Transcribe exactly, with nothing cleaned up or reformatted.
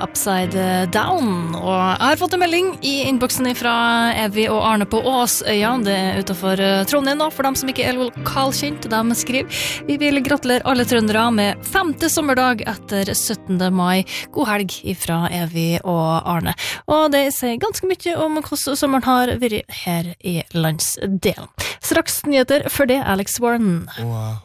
Upside Down. Og jeg har fått en melding i innboksen fra Evy og Arne på Åsøya. Det er utenfor Trondheim nå, for dem som ikke er lokalkjent. De skriver: Vi vil gratulere alle trøndere med femte sommerdag etter syttende mai. God helg fra Evy og Arne. Og det sier ganske mye om hvordan sommeren har vært her i landsdelen. Straks nyheter for det, Alex Warren. Wow.